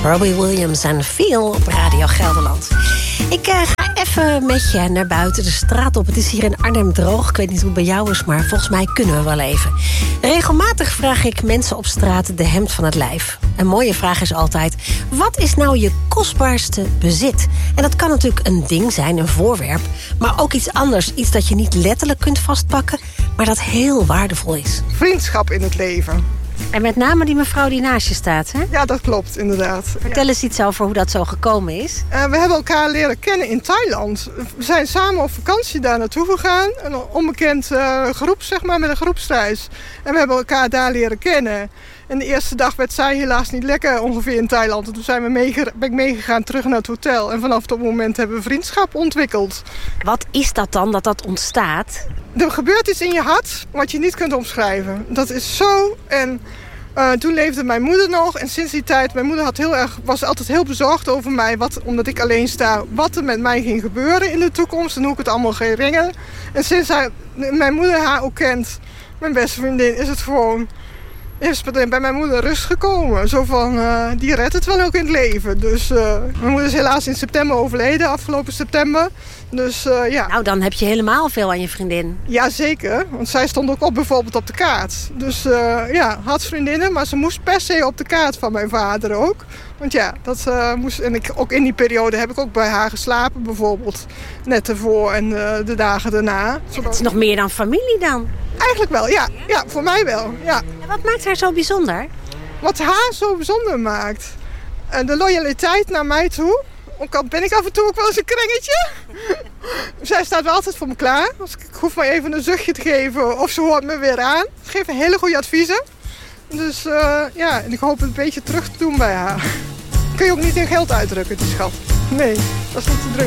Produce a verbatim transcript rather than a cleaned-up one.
Robbie Williams en Feel op Radio Gelderland. Ik uh, ga even met je naar buiten de straat op. Het is hier in Arnhem droog. Ik weet niet hoe het bij jou is, maar volgens mij kunnen we wel even. Regelmatig vraag ik mensen op straat de hemd van het lijf. Een mooie vraag is altijd: wat is nou je kostbaarste bezit? En dat kan natuurlijk een ding zijn, een voorwerp, maar ook iets anders. Iets dat je niet letterlijk kunt vastpakken, maar dat heel waardevol is. Vriendschap in het leven. En met name die mevrouw die naast je staat, hè? Ja, dat klopt, inderdaad. Vertel eens iets over hoe dat zo gekomen is. Uh, we hebben elkaar leren kennen in Thailand. We zijn samen op vakantie daar naartoe gegaan. Een onbekend uh, groep, zeg maar, met een groepsreis. En we hebben elkaar daar leren kennen. En de eerste dag werd zij helaas niet lekker ongeveer in Thailand. En toen zijn we meege- ben ik meegegaan terug naar het hotel. En vanaf dat moment hebben we vriendschap ontwikkeld. Wat is dat dan, dat dat ontstaat? Er gebeurt iets in je hart wat je niet kunt omschrijven. Dat is zo. En uh, toen leefde mijn moeder nog. En sinds die tijd, mijn moeder had heel erg, was altijd heel bezorgd over mij. Wat, omdat ik alleen sta, wat er met mij ging gebeuren in de toekomst. En hoe ik het allemaal ging ringen. En sinds hij, mijn moeder haar ook kent, mijn beste vriendin, is het gewoon... is bij mijn moeder rust gekomen. Zo van, uh, die redt het wel ook in het leven. Dus uh, mijn moeder is helaas in september overleden, afgelopen september. Dus uh, ja. Nou, dan heb je helemaal veel aan je vriendin. Ja, zeker. Want zij stond ook op bijvoorbeeld op de kaart. Dus uh, ja, had vriendinnen, maar ze moest per se op de kaart van mijn vader ook. Want ja, dat uh, moest... En ik, ook in die periode heb ik ook bij haar geslapen bijvoorbeeld. Net ervoor en uh, de dagen daarna. Ja, dat is nog meer dan familie dan? Eigenlijk wel, ja. Ja, voor mij wel, ja. En wat maakt haar zo bijzonder? Wat haar zo bijzonder maakt? Uh, de loyaliteit naar mij toe. Ook al ben ik af en toe ook wel eens een krengetje. Zij staat wel altijd voor me klaar. Als ik, ik hoef maar even een zuchtje te geven of ze hoort me weer aan. Ze geeft hele goede adviezen. Dus uh, ja, en ik hoop het een beetje terug te doen bij haar. Kun je ook niet in geld uitdrukken, die schat. Nee, dat is niet te druk.